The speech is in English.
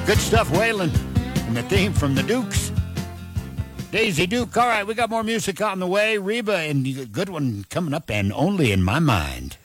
Good stuff, Waylon. And the theme from the Dukes. Daisy Duke. All right, we got more music on the way. Reba, and a good one coming up, and Only in My Mind.